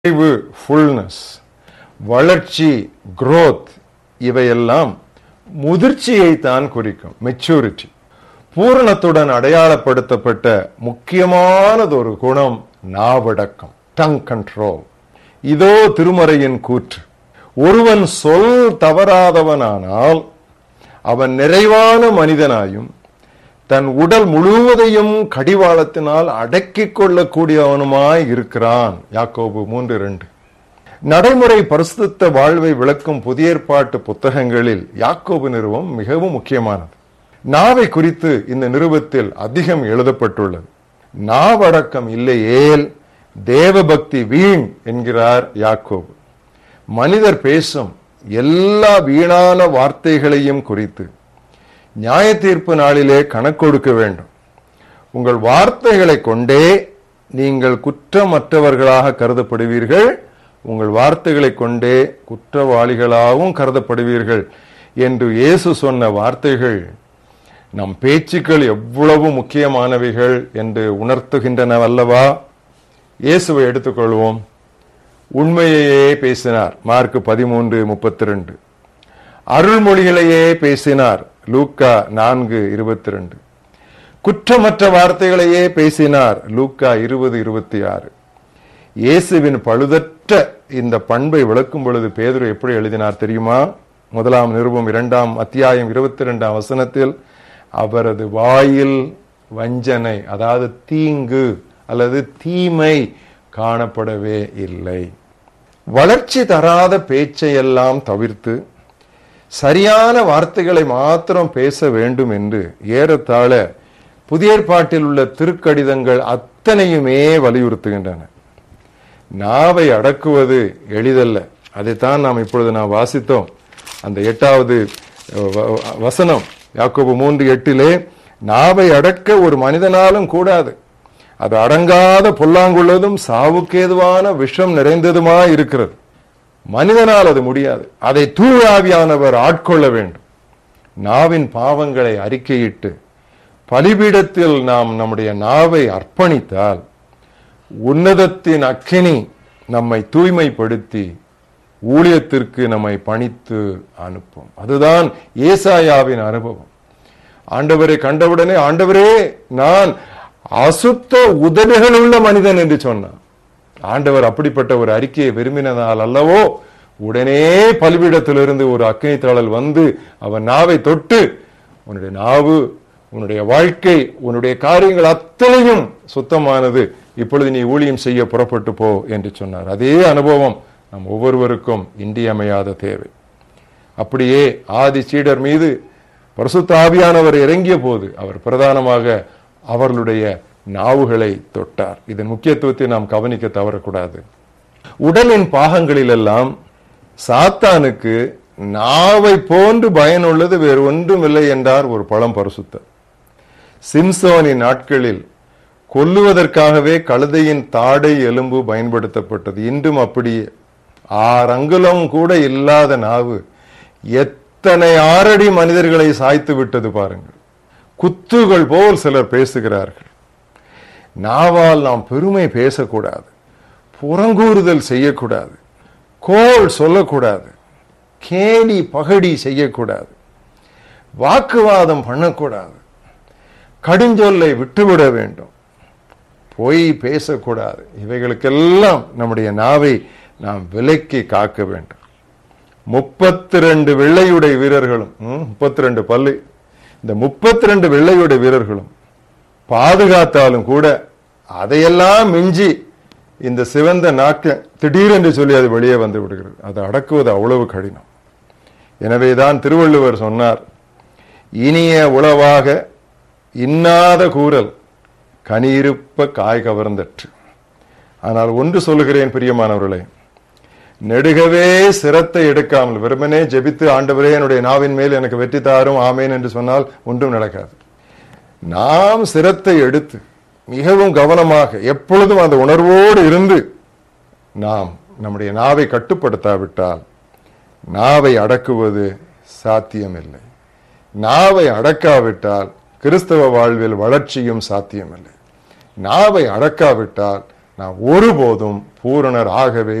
Fullness, வளர்ச்சி, growth, இவையெல்லாம் முதிர்ச்சியை தான் குறிக்கும். மெச்சூரிட்டி. பூரணத்துடன் அடையாளப்படுத்தப்பட்ட முக்கியமானதொரு குணம் நாவடக்கம், டங் கண்ட்ரோல். இதோ திருமறையின் கூற்று. ஒருவன் சொல் தவறாதவனானால் அவன் நிறைவான மனிதனாயும் தன் உடல் முழுவதையும் கடிவாளத்தினால் அடக்கிக் கொள்ளக்கூடியவனுமாய் இருக்கிறான். யாக்கோபு 3:2. நடைமுறை பரிசுத்த வாழ்வை விளக்கும் புதிய ஏற்பாட்டு புத்தகங்களில் யாக்கோபு நிருபம் மிகவும் முக்கியமானது. நாவை குறித்து இந்த நிருபத்தில் அதிகம் எழுதப்பட்டுள்ளது. நாவடக்கம் இல்லையேல் தேவபக்தி வீண் என்கிறார் யாக்கோபு. மனிதர் பேசும் எல்லா வீணான வார்த்தைகளையும் குறித்து நியாய தீர்ப்பு நாளிலே கணக்கொடுக்க வேண்டும். உங்கள் வார்த்தைகளை கொண்டே நீங்கள் குற்றமற்றவர்களாக கருதப்படுவீர்கள், உங்கள் வார்த்தைகளை கொண்டே குற்றவாளிகளாகவும் கருதப்படுவீர்கள் என்று இயேசு சொன்ன வார்த்தைகள் நம் பேச்சுக்கள் எவ்வளவு முக்கியமானவைகள் என்று உணர்த்துகின்றனவல்லவா? இயேசுவை எடுத்துக்கொள்வோம். உண்மையையே பேசினார், மார்க் 13:32. அருள்மொழிகளையே பேசினார், லூக்கா 4:22. குற்றமற்ற வார்த்தைகளையே பேசினார், லூக்கா 20:26. இயேசுவின் பழுதற்ற இந்த பண்பை விளக்கும் பொழுது பேதுரு எப்படி எழுதினார் தெரியுமா? 1 நிருபம் 2 அத்தியாயம் 22 வசனத்தில், அவரது வாயில் வஞ்சனை, அதாவது தீங்கு அல்லது தீமை காணப்படவே இல்லை. வளர்ச்சி தராத பேச்சையெல்லாம் தவிர்த்து சரியான வார்த்தைகளை மாத்திரம் பேச வேண்டும் என்று ஏறத்தாழ புதிய ஏற்பாட்டில் உள்ள திருக்கடிதங்கள் அத்தனையுமே வலியுறுத்துகின்றன. நாவை அடக்குவது எளிதல்ல. அதைத்தான் நாம் இப்பொழுது வாசித்தோம். அந்த 8வது வசனம் யாக்கோபு 3:8, நாவை அடக்க ஒரு மனிதனாலும் கூடாது, அது அடங்காத பொல்லாங்குள்ளதும் சாவுக்கேதுவான விஷம் நிறைந்ததுமாய் இருக்கிறது. மனிதனால் அது முடியாது, அதை தூய ஆவியானவர் ஆட்கொள்ள வேண்டும். நாவின் பாவங்களை அறிக்கையிட்டு பலிபீடத்தில் நாம் நம்முடைய நாவை அர்ப்பணித்தால் உன்னதத்தின் அக்கினி நம்மை தூய்மைப்படுத்தி ஊழியத்திற்கு நம்மை பணித்து அனுப்பும். அதுதான் ஏசாயாவின் அனுபவம். ஆண்டவரை கண்டவுடனே, ஆண்டவரே நான் அசுத்த உதடுகள் உள்ள மனிதன் என்று சொன்னான். ஆண்டவர் அப்படிப்பட்ட ஒரு அறிக்கையை விரும்பினதால் அல்லவோ உடனே பலிபீடத்திலிருந்து ஒரு அக்கினி தழல் வந்து அவன் நாவை தொட்டு, உன்னுடைய நாவு, உன்னுடைய வாழ்க்கை, உன்னுடைய காரியங்கள் அத்தனையும் சுத்தமானது, இப்பொழுது நீ ஊழியம் செய்ய புறப்பட்டு போ என்று சொன்னார். அதே அனுபவம் நம் ஒவ்வொருவருக்கும் இன்றியமையாத தேவை. அப்படியே ஆதி சீடர் மீது பரிசுத்த ஆவியானவர் இறங்கிய போது அவர் பிரதானமாக அவர்களுடைய நாவுகளை தொட்டார். இதன் முக்கியத்துவத்தை நாம் கவனிக்க தவறக்கூடாது. உடலின் பாகங்களிலெல்லாம் சாத்தானுக்கு நாவை போன்று பயனுள்ளது வேறு ஒன்றும் இல்லை என்றார் ஒரு பழம் பரிசுத்தர். சிம்சோனின் நாட்களில் கொல்லுவதற்காகவே கழுதையின் தாடை எலும்பு பயன்படுத்தப்பட்டது. இன்றும் அப்படியே 6 அங்குலம் கூட இல்லாத நாவு எத்தனை 6 அடி மனிதர்களை சாய்த்து விட்டது பாருங்கள். குத்துகள் போல் சிலர் பேசுகிறார்கள். நாவால் நாம் பெருமை பேசக்கூடாது, புறங்கூறுதல் செய்யக்கூடாது, கோள் சொல்லக்கூடாது, கேலி பகடி செய்யக்கூடாது, வாக்குவாதம் பண்ணக்கூடாது, கடுஞ்சொல்லை விட்டுவிட வேண்டும், பொய் பேசக்கூடாது. இவைகளுக்கெல்லாம் நம்முடைய நாவை நாம் விலக்கி காக்க வேண்டும். 32 வெள்ளையுடைய வீரர்களும் 32 பல்லு, இந்த 32 வெள்ளையுடைய வீரர்களும் பாதுகாத்தாலும் கூட அதையெல்லாம் மிஞ்சி இந்த சிவந்த நாக்கு திடீரென்று சொல்லி அது வெளியே வந்து விடுகிறது. அதை அடக்குவது அவ்வளவு கடினம். எனவேதான் திருவள்ளுவர் சொன்னார், இனிய உளவாக இன்னாத கூறல் கனியிருப்ப காய் கவர்ந்தற்று. ஆனால் ஒன்று சொல்லுகிறேன் பிரியமானவர்களே, நெடுகவே சிரத்தை எடுக்காமல் வெறுமனே ஜெபித்து ஆண்டவரே என்னுடைய நாவின் மேல் எனக்கு வெற்றி தாரும் ஆமேன் என்று சொன்னால் ஒன்றும் நடக்காது. நாம் சிரத்தை எடுத்து மிகவும் கவனமாக எப்பொழுதும் அந்த உணர்வோடு இருந்து நாம் நம்முடைய நாவை கட்டுப்படுத்தாவிட்டால் நாவை அடக்குவது சாத்தியமில்லை. நாவை அடக்காவிட்டால் கிறிஸ்தவ வாழ்வில் வளர்ச்சியும் சாத்தியமில்லை. நாவை அடக்காவிட்டால் நாம் ஒருபோதும் பூரணர் ஆகவே